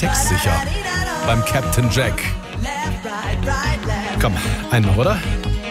Textsicher beim Captain Jack. Komm, einen noch, oder?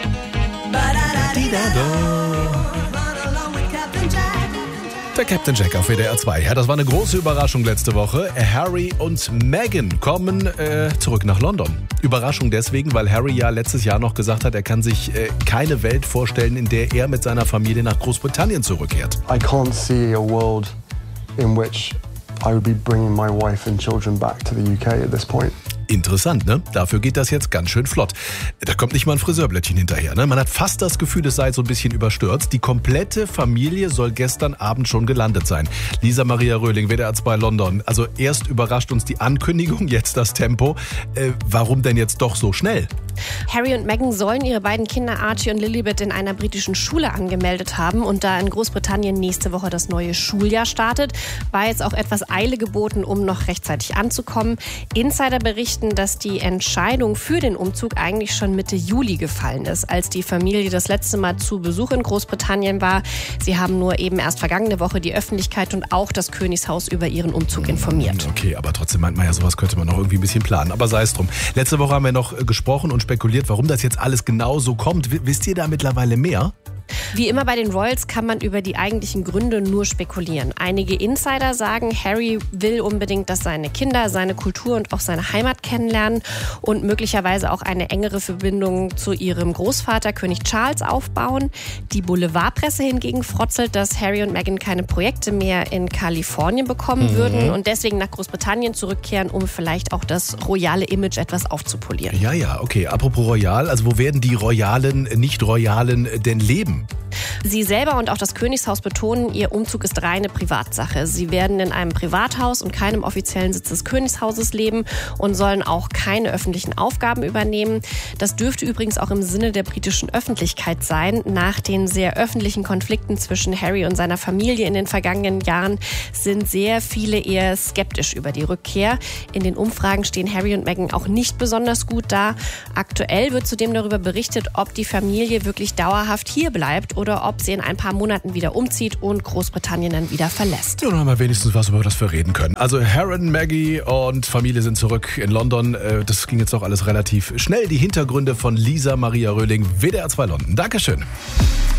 Der Captain Jack auf WDR 2. Ja, das war eine große Überraschung letzte Woche. Harry und Meghan kommen zurück nach London. Überraschung deswegen, weil Harry ja letztes Jahr noch gesagt hat, er kann sich keine Welt vorstellen, in der er mit seiner Familie nach Großbritannien zurückkehrt. I can't see a world in which I would be bringing my wife and children back to the UK at this point. Interessant, ne? Dafür geht das jetzt ganz schön flott. Da kommt nicht mal ein Friseurblättchen hinterher, ne? Man hat fast das Gefühl, es sei so ein bisschen überstürzt. Die komplette Familie soll gestern Abend schon gelandet sein. Lisa Maria Röhling, WDR 2 London. Also erst überrascht uns die Ankündigung, jetzt das Tempo. Warum denn jetzt doch so schnell? Harry und Meghan sollen ihre beiden Kinder Archie und Lilibet in einer britischen Schule angemeldet haben. Und da in Großbritannien nächste Woche das neue Schuljahr startet, war jetzt auch etwas Eile geboten, um noch rechtzeitig anzukommen. Insider berichten, dass die Entscheidung für den Umzug eigentlich schon Mitte Juli gefallen ist, als die Familie das letzte Mal zu Besuch in Großbritannien war. Sie haben nur eben erst vergangene Woche die Öffentlichkeit und auch das Königshaus über ihren Umzug informiert. Okay, aber trotzdem meint man ja, sowas könnte man noch irgendwie ein bisschen planen. Aber sei es drum. Letzte Woche haben wir noch gesprochen und spekuliert, warum das jetzt alles genau so kommt. Wisst ihr da mittlerweile mehr? Wie immer bei den Royals kann man über die eigentlichen Gründe nur spekulieren. Einige Insider sagen, Harry will unbedingt, dass seine Kinder seine Kultur und auch seine Heimat kennenlernen und möglicherweise auch eine engere Verbindung zu ihrem Großvater König Charles aufbauen. Die Boulevardpresse hingegen frotzelt, dass Harry und Meghan keine Projekte mehr in Kalifornien bekommen würden und deswegen nach Großbritannien zurückkehren, um vielleicht auch das royale Image etwas aufzupolieren. Ja, okay. Apropos royal, also wo werden die royalen, nicht-royalen denn leben? Sie selber und auch das Königshaus betonen, ihr Umzug ist reine Privatsache. Sie werden in einem Privathaus und keinem offiziellen Sitz des Königshauses leben und sollen auch keine öffentlichen Aufgaben übernehmen. Das dürfte übrigens auch im Sinne der britischen Öffentlichkeit sein. Nach den sehr öffentlichen Konflikten zwischen Harry und seiner Familie in den vergangenen Jahren sind sehr viele eher skeptisch über die Rückkehr. In den Umfragen stehen Harry und Meghan auch nicht besonders gut da. Aktuell wird zudem darüber berichtet, ob die Familie wirklich dauerhaft hier bleibt oder ob sie in ein paar Monaten wieder umzieht und Großbritannien dann wieder verlässt. Ja, dann haben wir wenigstens was, über das wir reden können. Also Harry, Maggie und Familie sind zurück in London. Das ging jetzt auch alles relativ schnell. Die Hintergründe von Lisa Maria Röhling, WDR 2 London. Dankeschön.